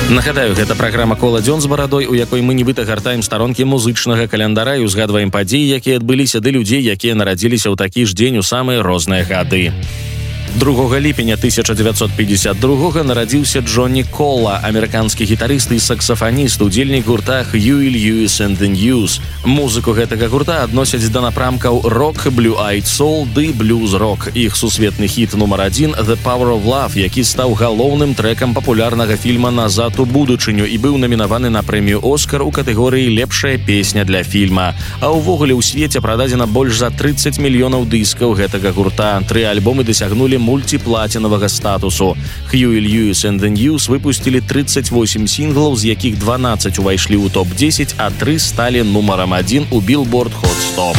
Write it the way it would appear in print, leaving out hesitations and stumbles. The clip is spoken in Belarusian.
Нагадаю, гэта праграма «Кола дзён з барадой», у якой мы нібыта гартаем старонкі музычнага календара і узгадваем падзеі, якія адбыліся, ды людзей, якія нарадзіліся ў такі ж дзень у самыя розныя гады. 2 ліпеня 1952 нарадзіўся Джонні Колла, амерыканскі гітарыст і саксафаніст, удзельнік гурта Huey Lewis and the News. Музыку гэтага гурта адносяць да напрамкаў рок, блю-айд соул ды блюз-рок. Іх сусветны хіт нумар 1 «The Power of Love», які стаў галоўным трэкам папулярнага фільма «Назад у будучыню» і быў намінаваны на прэмію «Оскар» у катэгорыі «Лепшая песня для фільма». А ўвогуле ў свеце прададзена больш за 30 мільёнаў дыскаў гэтага гурта. 3 альбомы дасягнулі мультиплатинового статусу. Huey Lewis and the News выпустили 38 синглов, з якіх 12 увайшлі ў топ-10, а 3 сталі нумаром 1 у Billboard Hot 100.